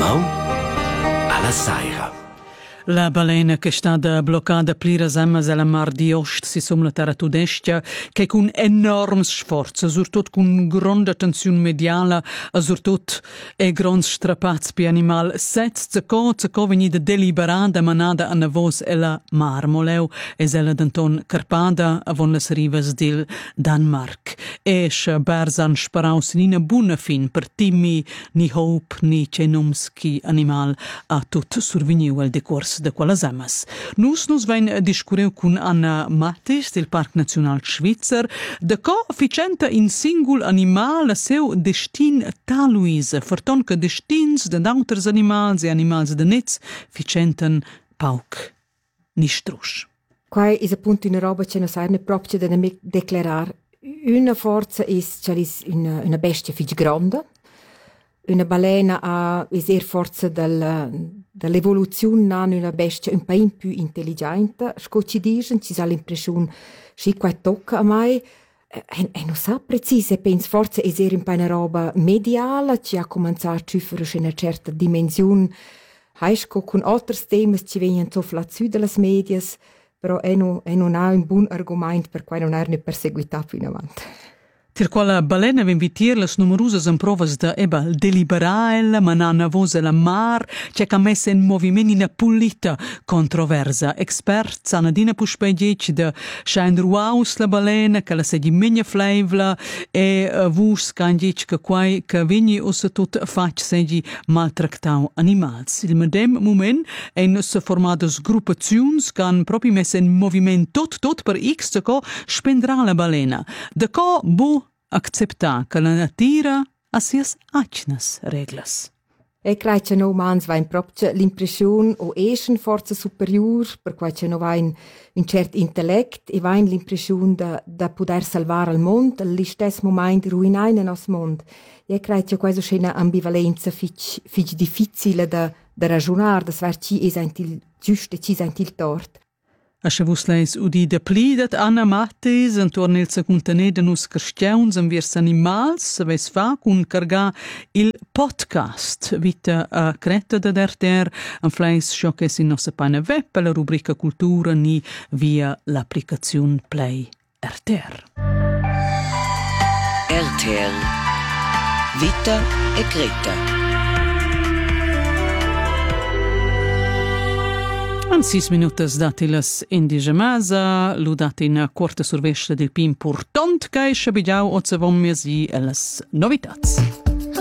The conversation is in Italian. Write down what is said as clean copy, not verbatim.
Mau alla saira. La balena che sta bloccata pliras emmas alla mar di Ost si som la terra tudestia che con enorms sforzo, surtot con grande attenzione mediala, surtot e grons strapaz pi animal zacco venida deliberada manada a navos e la mar moleu es ella d'Anton Carpada avon las rivas del Danmark. Esce berzan sparaus nina buna fin per timmi ni hope ni cenomski animal a tot surviniu al decors de quelles amas. Nus vein discureu cun Anna Mattis del Parc National Svizzer de co ficenta in singul animal a seu destin taluise, forton che destins de d'auters animals e animals de nets ficenten pauc nistrusch. Quai is appunto una roba che non sai proprio da declarar. Una forza is una bestia fig grande. Una balena is forza dall'evoluzione una bestia un po' più intelligente. Sco ci dicono, ci sa l'impressione che qua tocca a mai. E non sa preciso, penso forza is un po' una roba mediale, ci ha cominciato a fare una certa dimensione. Haisco con altri temi ci vengono so flazzi delle medias, però non ha un buon argomento per cui non è perseguitato più in avanti. Tir quala balena vinvitier las numerosas improvas da deliberael, manana vose la mar, c'è che messa in movimento una pulita controversa. Experts hanno dina puspedic de schein ruaus la balena, che la sedi menia fleivla, e vus candic che quai che vigni ossa tot fac sedi maltractau animals. Il medem moment ein se formadas gruppaziuns can propi messa in movimento tot per x de co spendrà la balena. De co bu acceptar che la natura ha sias acnas reglas. E credo che no mans vain proprio l'impressione o eschen forza superior, per cui che no vain un certo intellect e vain l'impressione da poter salvare il mondo, allo stesso momento ruinare il nostro mondo. E credo che questa sia una ambivalenza fig difficile da ragionare, da saper ci è il giusto e ci è il torto. A se vus leis udi de plidat Anna Mattis intorno il secuntanè de nus carstiauns enviers animals se ves fa cun carga il podcast vita a creta da derter en fleis scio che si nossa pana web per la rubrica cultura ni via l'applicazione Play RTR. RTR Vita e Creta. An 6 minutas datilas indige masa, ludati in corta survescia del pin purtont, che scebigiau o se vom mesi e las novitats.